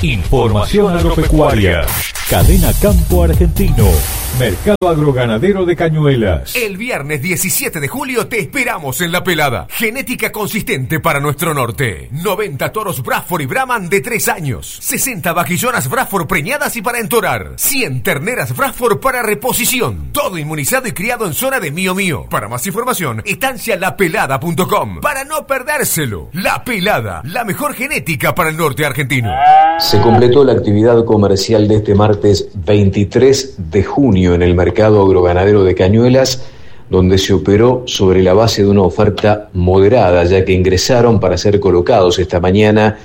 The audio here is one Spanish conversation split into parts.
Información agropecuaria. Cadena Campo Argentino. Mercado Agroganadero de Cañuelas. El viernes 17 de julio te esperamos en La Pelada. Genética consistente para nuestro norte. 90 toros Bradford y Brahman de 3 años. 60 vaquillonas Bradford preñadas y para entorar. 100 terneras Bradford para reposición. Todo inmunizado y criado en zona de Mío Mío. Para más información, estancialapelada.com. Para no perdérselo. La Pelada, la mejor genética para el norte argentino. Se completó la actividad comercial de este martes 23 de junio en el mercado agroganadero de Cañuelas, donde se operó sobre la base de una oferta moderada, ya que ingresaron para ser colocados esta mañana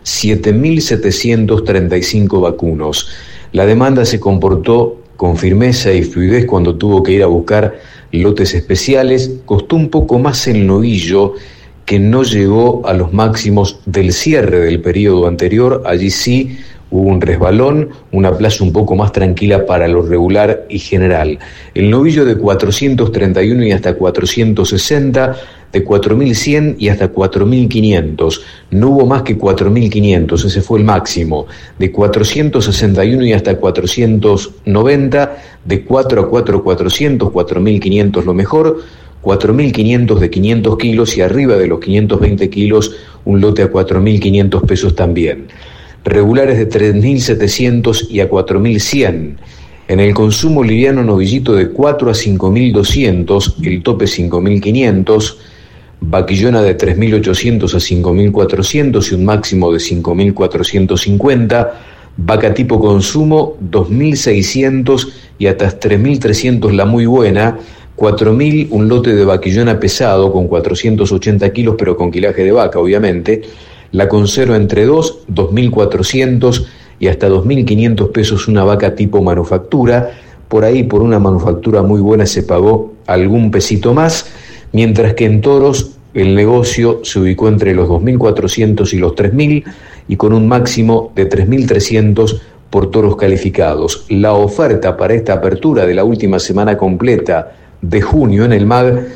7.735 vacunos. La demanda se comportó con firmeza y fluidez cuando tuvo que ir a buscar lotes especiales. Costó un poco más el novillo, que no llegó a los máximos del cierre del periodo anterior. Allí sí hubo un resbalón, una plaza un poco más tranquila para lo regular y general. El novillo de 431 y hasta 460, de 4.100 y hasta 4.500. No hubo más que 4.500, ese fue el máximo. De 461 y hasta 490, de 4 a 4.400, 4.500 lo mejor. 4.500 de 500 kilos y arriba de los 520 kilos un lote a 4.500 pesos también. Regulares de 3.700 y a 4.100. En el consumo liviano, novillito de 4 a 5.200, el tope 5.500. Vaquillona de 3.800 a 5.400 y un máximo de 5.450. Vaca tipo consumo 2.600 y hasta 3.300 la muy buena. 4.000 un lote de vaquillona pesado con 480 kilos, pero con quilaje de vaca, obviamente. La conserva entre 2.400 y hasta 2.500 pesos una vaca tipo manufactura. Por ahí, por una manufactura muy buena, se pagó algún pesito más, mientras que en toros el negocio se ubicó entre los 2.400 y los 3.000 y con un máximo de 3.300 por toros calificados. La oferta para esta apertura de la última semana completa de junio en el MAG,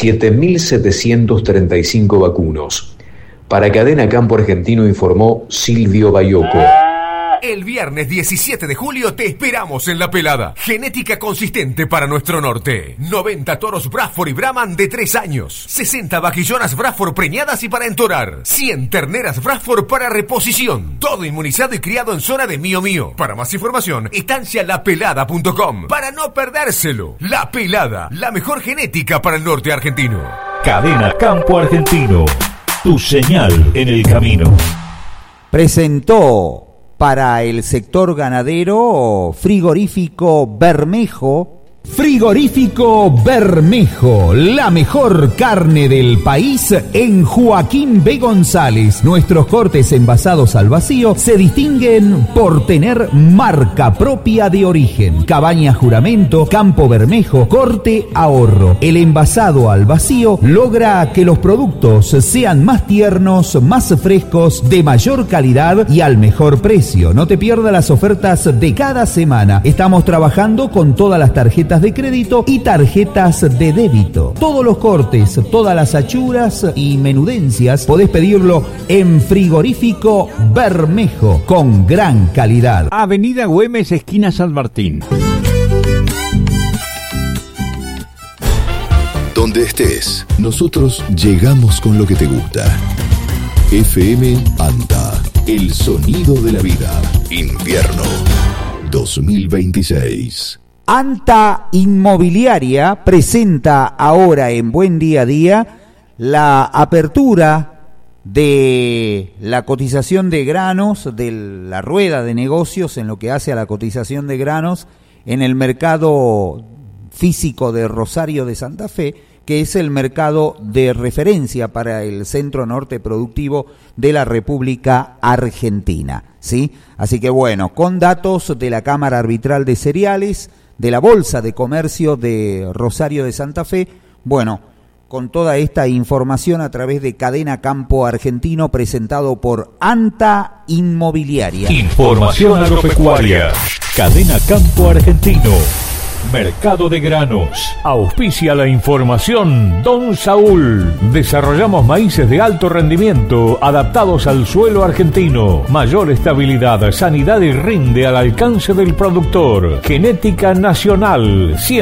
7.735 vacunos. Para Cadena Campo Argentino informó Silvio Bayoco. El viernes 17 de julio te esperamos en La Pelada. Genética consistente para nuestro norte. 90 toros Bradford y Brahman de 3 años. 60 vaquillonas Bradford preñadas y para entorar. 100 terneras Bradford para reposición. Todo inmunizado y criado en zona de Mío Mío. Para más información, estancialapelada.com. Para no perdérselo. La Pelada, la mejor genética para el norte argentino. Cadena Campo Argentino. Tu señal en el camino. Presentó para el sector ganadero Frigorífico Bermejo. Frigorífico Bermejo, la mejor carne del país en Joaquín B. González. Nuestros cortes envasados al vacío se distinguen por tener marca propia de origen. Cabaña Juramento, Campo Bermejo, Corte Ahorro. El envasado al vacío logra que los productos sean más tiernos, más frescos, de mayor calidad y al mejor precio. No te pierdas las ofertas de cada semana. Estamos trabajando con todas las tarjetas de crédito y tarjetas de débito. Todos los cortes, todas las achuras y menudencias podés pedirlo en Frigorífico Bermejo con gran calidad. Avenida Güemes, esquina San Martín. Donde estés, nosotros llegamos con lo que te gusta. FM ANTA, el sonido de la vida. Invierno 2026. ANTA Inmobiliaria presenta ahora en Buen Día a Día la apertura de la cotización de granos, de la rueda de negocios en lo que hace a la cotización de granos en el mercado físico de Rosario de Santa Fe, que es el mercado de referencia para el centro norte productivo de la República Argentina, ¿sí? Así que bueno, con datos de la Cámara Arbitral de Cereales, de la Bolsa de Comercio de Rosario de Santa Fe, bueno, con toda esta información a través de Cadena Campo Argentino presentado por ANTA Inmobiliaria. Información agropecuaria. Cadena Campo Argentino. Mercado de granos. Auspicia la información Don Saúl. Desarrollamos maíces de alto rendimiento adaptados al suelo argentino. Mayor estabilidad, sanidad y rinde al alcance del productor. Genética nacional.